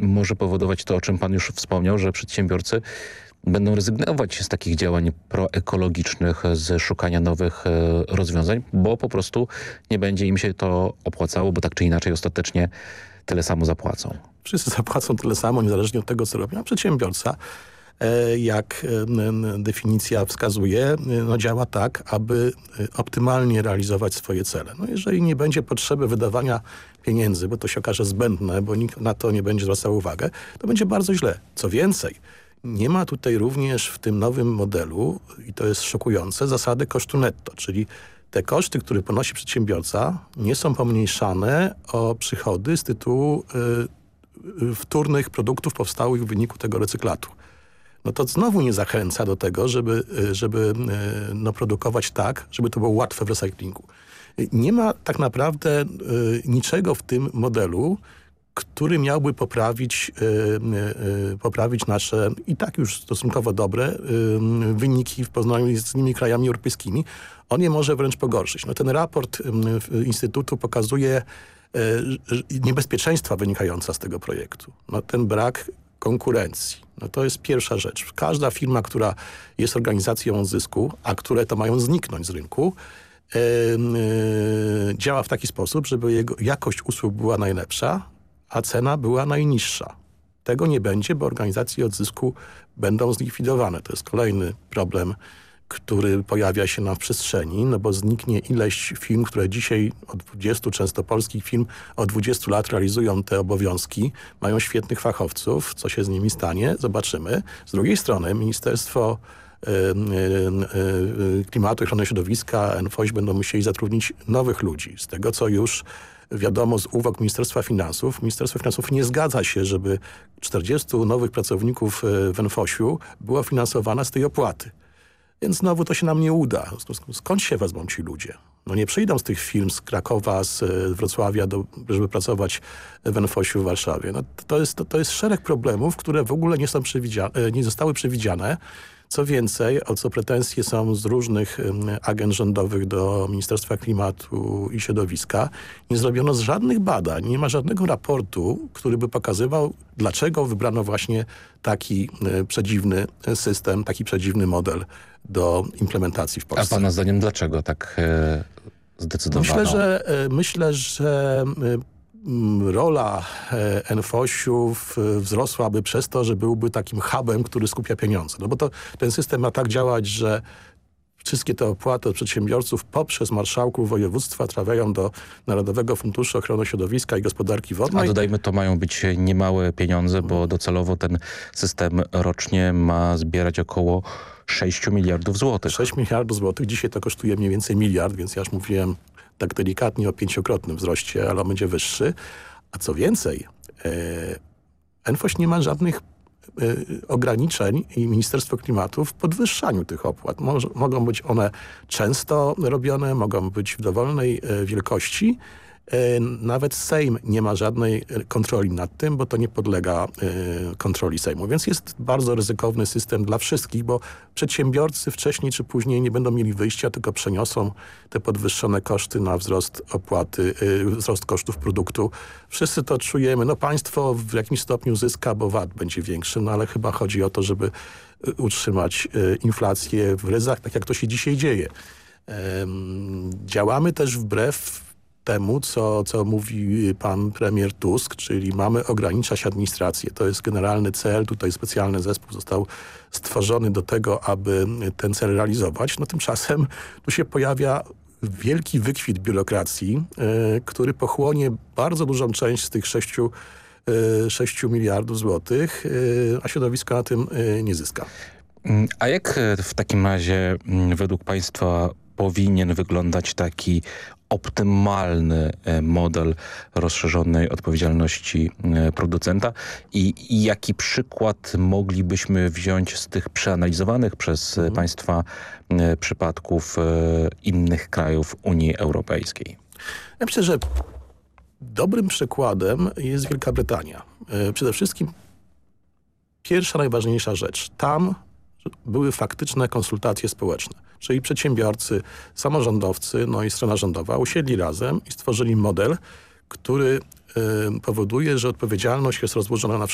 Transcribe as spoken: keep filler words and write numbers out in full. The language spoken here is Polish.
może powodować to, o czym pan już wspomniał, że przedsiębiorcy będą rezygnować z takich działań proekologicznych, z szukania nowych e, rozwiązań, bo po prostu nie będzie im się to opłacało, bo tak czy inaczej ostatecznie tyle samo zapłacą. Wszyscy zapłacą tyle samo, niezależnie od tego, co robią. A przedsiębiorca, e, jak e, definicja wskazuje, no działa tak, aby optymalnie realizować swoje cele. No jeżeli nie będzie potrzeby wydawania pieniędzy, bo to się okaże zbędne, bo nikt na to nie będzie zwracał uwagę, to będzie bardzo źle. Co więcej, nie ma tutaj również w tym nowym modelu, i to jest szokujące, zasady kosztu netto, czyli te koszty, które ponosi przedsiębiorca, nie są pomniejszane o przychody z tytułu y, y, wtórnych produktów powstałych w wyniku tego recyklatu. No to znowu nie zachęca do tego, żeby, y, żeby y, no, produkować tak, żeby to było łatwe w recyklingu. Nie ma tak naprawdę y, niczego w tym modelu, który miałby poprawić, y, y, poprawić nasze i tak już stosunkowo dobre y, wyniki w porównaniu z innymi krajami europejskimi. On je może wręcz pogorszyć. No ten raport y, Instytutu pokazuje y, niebezpieczeństwa wynikające z tego projektu. No ten brak konkurencji. No to jest pierwsza rzecz. Każda firma, która jest organizacją zysku, a które to mają zniknąć z rynku, y, y, działa w taki sposób, żeby jego jakość usług była najlepsza, a cena była najniższa. Tego nie będzie, bo organizacje odzysku będą zlikwidowane. To jest kolejny problem, który pojawia się nam w przestrzeni, no bo zniknie ileś firm, które dzisiaj od dwudziestu, często polskich firm, od dwudziestu lat realizują te obowiązki, mają świetnych fachowców. Co się z nimi stanie? Zobaczymy. Z drugiej strony Ministerstwo y, y, y, Klimatu i Ochrony Środowiska, N F O Ś będą musieli zatrudnić nowych ludzi. Z tego, co już wiadomo z uwag Ministerstwa Finansów, Ministerstwo Finansów nie zgadza się, żeby czterdziestu nowych pracowników w N F O ŚiU było finansowane z tej opłaty. Więc znowu to się nam nie uda. Skąd się wezmą ci ludzie? No nie przyjdą z tych firm z Krakowa, z Wrocławia, do, żeby pracować w N F O ŚiU w Warszawie. No to, jest, to, to jest szereg problemów, które w ogóle nie, są przewidziane, nie zostały przewidziane. Co więcej, o co pretensje są z różnych agent rządowych do Ministerstwa Klimatu i Środowiska, nie zrobiono żadnych badań, nie ma żadnego raportu, który by pokazywał, dlaczego wybrano właśnie taki przedziwny system, taki przedziwny model do implementacji w Polsce. A pana zdaniem dlaczego tak e, zdecydowano? Myślę, że, myślę, że rola N F O ŚiU wzrosłaby przez to, że byłby takim hubem, który skupia pieniądze. No bo to, ten system ma tak działać, że wszystkie te opłaty od przedsiębiorców poprzez marszałków województwa trafiają do Narodowego Funduszu Ochrony Środowiska i Gospodarki Wodnej. A dodajmy, to mają być niemałe pieniądze, bo docelowo ten system rocznie ma zbierać około sześć miliardów złotych. sześć miliardów złotych. Dzisiaj to kosztuje mniej więcej miliard, więc ja już mówiłem tak delikatnie o pięciokrotnym wzroście, ale on będzie wyższy. A co więcej, e, N F O Ś nie ma żadnych e, ograniczeń i Ministerstwo Klimatu w podwyższaniu tych opłat. Może, mogą być one często robione, mogą być w dowolnej e, wielkości. E, nawet Sejm nie ma żadnej kontroli nad tym, bo to nie podlega e, kontroli Sejmu. Więc jest bardzo ryzykowny system dla wszystkich, bo przedsiębiorcy wcześniej czy później nie będą mieli wyjścia, tylko przeniosą te podwyższone koszty na wzrost opłaty, e, wzrost kosztów produktu. Wszyscy to czujemy. No państwo w jakimś stopniu zyska, bo V A T będzie większy, no ale chyba chodzi o to, żeby utrzymać e, inflację w ryzach, tak jak to się dzisiaj dzieje. E, działamy też wbrew temu, co, co mówi pan premier Tusk, czyli mamy ograniczać administrację. To jest generalny cel. Tutaj specjalny zespół został stworzony do tego, aby ten cel realizować. No tymczasem tu się pojawia wielki wykwit biurokracji, y, który pochłonie bardzo dużą część z tych sześciu, y, sześciu miliardów złotych, y, a środowisko na tym y, nie zyska. A jak w takim razie według państwa powinien wyglądać taki optymalny model rozszerzonej odpowiedzialności producenta i, i jaki przykład moglibyśmy wziąć z tych przeanalizowanych przez mhm. państwa przypadków innych krajów Unii Europejskiej? Ja myślę, że dobrym przykładem jest Wielka Brytania. Przede wszystkim pierwsza, najważniejsza rzecz. Tam były faktyczne konsultacje społeczne, czyli przedsiębiorcy, samorządowcy, no i strona rządowa usiedli razem i stworzyli model, który y, powoduje, że odpowiedzialność jest rozłożona na